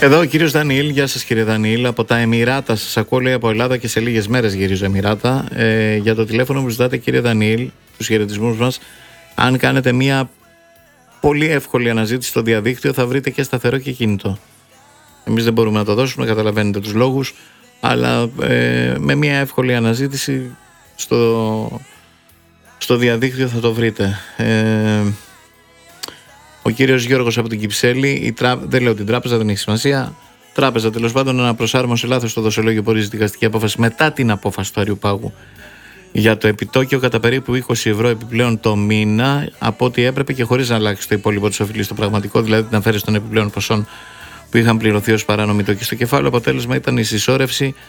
Εδώ ο κύριος Δανιήλ. Γεια σας κύριε Δανιήλ. Από τα Εμιράτα σας ακούω, λέει, από Ελλάδα, και σε λίγες μέρες γυρίζω Εμιράτα. Για το τηλέφωνο που ζητάτε, κύριε Δανιήλ, τους χαιρετισμούς μας, αν κάνετε μια πολύ εύκολη αναζήτηση στο διαδίκτυο θα βρείτε και σταθερό και κινητό. Εμείς δεν μπορούμε να το δώσουμε, καταλαβαίνετε τους λόγους, αλλά με μια εύκολη αναζήτηση στο διαδίκτυο θα το βρείτε. Ο κύριος Γιώργος από την Κυψέλη, δεν λέω την τράπεζα, δεν έχει σημασία. Τράπεζα, τέλος πάντων, αναπροσάρμοσε λάθος στο δοσολόγιο που ορίζει δικαστική απόφαση μετά την απόφαση του Αριουπάγου για το επιτόκιο κατά περίπου 20 ευρώ επιπλέον το μήνα από ό,τι έπρεπε και χωρίς να αλλάξει το υπόλοιπο της οφειλής στο πραγματικό, δηλαδή την αφαίρεση των επιπλέον ποσών που είχαν πληρωθεί ως παράνομη τόκη στο κεφάλαιο. Αποτέλεσμα ήταν η συσσόρευση